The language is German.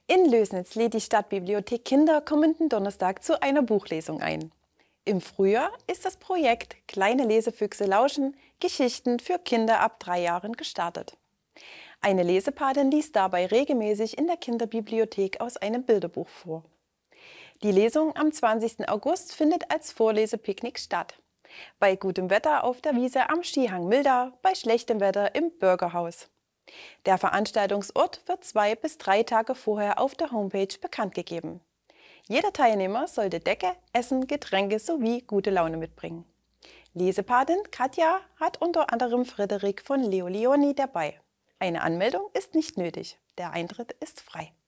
In Lößnitz lädt die Stadtbibliothek Kinder kommenden Donnerstag zu einer Buchlesung ein. Im Frühjahr ist das Projekt Kleine Lesefüchse lauschen, Geschichten für Kinder ab 3 Jahren gestartet. Eine Lesepatin liest dabei regelmäßig in der Kinderbibliothek aus einem Bilderbuch vor. Die Lesung am 20. August findet als Vorlesepicknick statt. Bei gutem Wetter auf der Wiese am Skihang Milda, bei schlechtem Wetter im Bürgerhaus. Der Veranstaltungsort wird 2 bis 3 Tage vorher auf der Homepage bekannt gegeben. Jeder Teilnehmer sollte Decke, Essen, Getränke sowie gute Laune mitbringen. Lesepatin Katja hat unter anderem Frederik von Leo Leoni dabei. Eine Anmeldung ist nicht nötig. Der Eintritt ist frei.